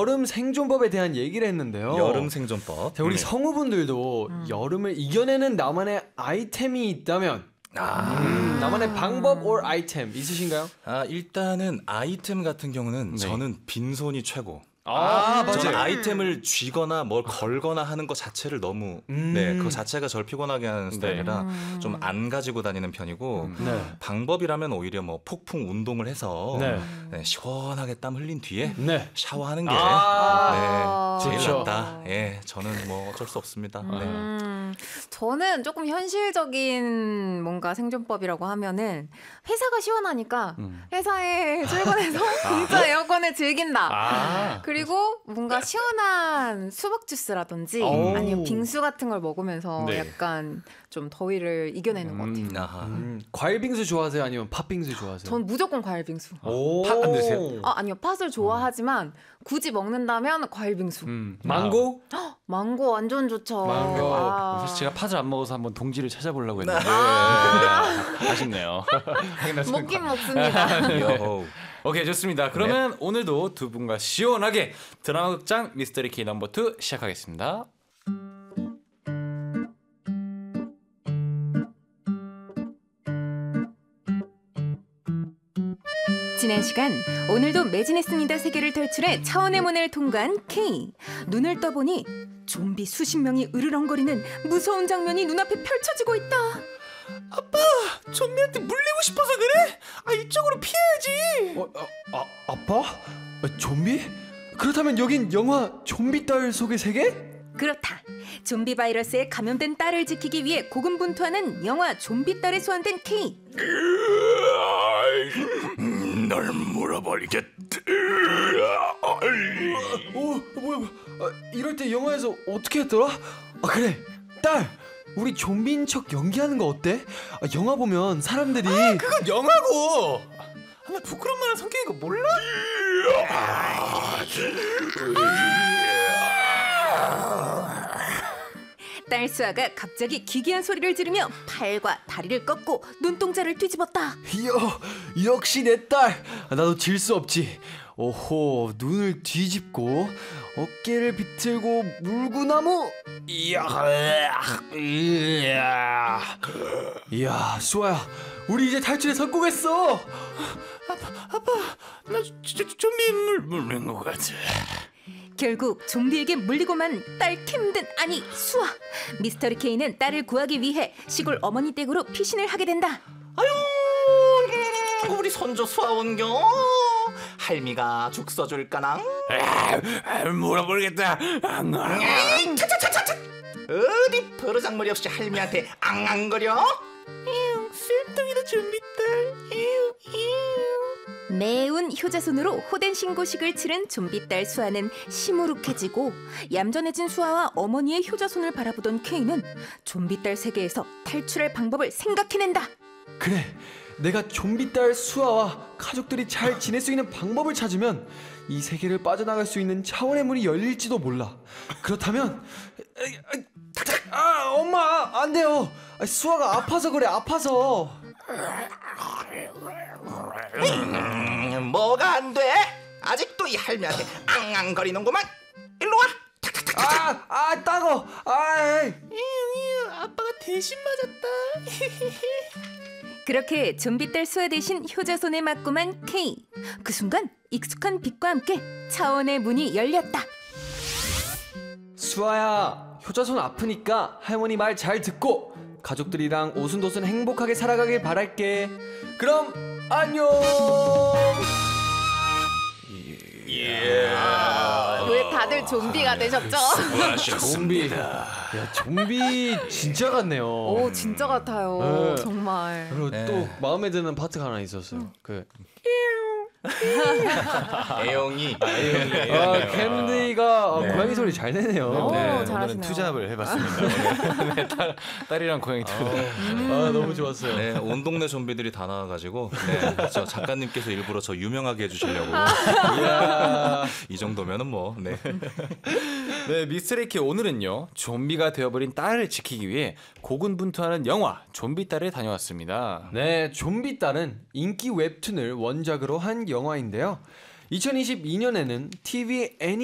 여름 생존법에 대한 얘기를 했는데요. 여름 생존법. 자, 우리 성우분들도 여름을 이겨내는 나만의 아이템이 있다면 나만의 방법 or 아이템 있으신가요? 일단은 아이템 같은 경우는 저는 빈손이 최고. 맞아요. 저는 아이템을 쥐거나 뭘 걸거나 하는 것 자체를 너무 그 자체가 저를 피곤하게 하는 스타일이라 좀 안 가지고 다니는 편이고 방법이라면 오히려 뭐 폭풍 운동을 해서 시원하게 땀 흘린 뒤에 샤워하는 게 제일 좋죠. 낫다. 예, 저는 뭐 어쩔 수 없습니다. 저는 조금 현실적인 뭔가 생존법이라고 하면은 회사가 시원하니까 회사에 출근해서 공짜 에어컨을 즐긴다. 그리고 뭔가 시원한 수박 주스라든지 아니면 빙수 같은 걸 먹으면서 약간 좀 더위를 이겨내는 것 같아요. 과일 빙수 좋아하세요? 아니면 팥 빙수 좋아하세요? 전 무조건 과일 빙수. 팥 안 드세요? 아니요, 팥을 좋아하지만 굳이 먹는다면 과일 빙수. 망고? 망고 완전 좋죠. 망고. 사실 제가 팥을 안 먹어서 한번 동지를 찾아보려고 했는데 아쉽네요. 먹긴 먹습니다. 여호. 오케이, 좋습니다. 그러면 오늘도 두 분과 시원하게 드라마 극장 미스터리 K 넘버 2 시작하겠습니다. 지난 시간 오늘도 매진했습니다 세계를 탈출해 차원의 문을 통과한 K. 눈을 떠보니 좀비 수십 명이 으르렁거리는 무서운 장면이 눈앞에 펼쳐지고 있다. 아빠, 좀비한테 물리고 싶어서 그래? 이쪽으로 피해야지. 아빠? 좀비? 그렇다면 여긴 영화 좀비 딸 속의 세계? 그렇다. 좀비 바이러스에 감염된 딸을 지키기 위해 고군분투하는 영화 좀비 딸에 소환된 K. 널 물어버리겠다. 뭐야. 이럴 때 영화에서 어떻게 했더라? 그래, 딸. 우리 좀비인 척 연기하는 거 어때? 영화 보면 사람들이 그건 영화고. 나 부끄러운 만한 성격인 거 몰라? 딸 수아가 갑자기 기괴한 소리를 지르며 팔과 다리를 꺾고 눈동자를 뒤집었다. 역시 내 딸. 나도 질 수 없지. 오호, 눈을 뒤집고 어깨를 비틀고 물구나무. 이야, 수아야, 우리 이제 탈출에 성공했어. 아빠, 나 좀비 물린 것 같아. 결국 좀비에게 물리고만 딸 캠든 아니 수아. 미스터리 K는 딸을 구하기 위해 시골 어머니 댁으로 피신을 하게 된다. 아유, 우리 손주 수아 온겨. 할미가 죽 써줄까나? 물어보겠다. 어디 버르장머리 없이 할미한테 앙앙거려? 쓸덩이다 좀비딸. 매운 효자손으로 호된 신고식을 치른 좀비딸 수아는 시무룩해지고 얌전해진 수아와 어머니의 효자손을 바라보던 K는 좀비딸 세계에서 탈출할 방법을 생각해낸다. 그래, 내가 좀비 딸 수아와 가족들이 잘 지낼 수 있는 방법을 찾으면 이 세계를 빠져나갈 수 있는 차원의 문이 열릴지도 몰라. 그렇다면 엄마, 안 돼요. 수아가 아파서 그래, 아파서. 뭐가 안 돼? 아직도 이 할미한테 앙앙거리는구만. 일로 와. 따가워. 아빠가 대신 맞았다. 그렇게 좀비딸 수아 대신 효자손에 맞고만 K. 그 순간 익숙한 빛과 함께 차원의 문이 열렸다. 수아야, 효자손 아프니까 할머니 말 잘 듣고 가족들이랑 오순도순 행복하게 살아가길 바랄게. 그럼 안녕. 왜 다들 좀비가 되셨죠? 좀비. 좀비 진짜 같네요. 오, 진짜 같아요. 네. 정말. 그리고 또 마음에 드는 파트가 하나 있었어요. 애용이. 캔디가 고양이 소리 잘 내네요. 잘하시네요. 오늘은 투잡을 해봤습니다. 딸이랑 고양이 둘. 너무 좋았어요. 네, 온 동네 좀비들이 다 나와가지고 저 작가님께서 일부러 저 유명하게 해주시려고. 이 정도면은 뭐. 네, 미스터리 K 오늘은요 좀비가 되어버린 딸을 지키기 위해 고군분투하는 영화 좀비 딸에 다녀왔습니다. 네, 좀비 딸은 인기 웹툰을 원작으로 한 영화인데요. 2022년에는 TV 애니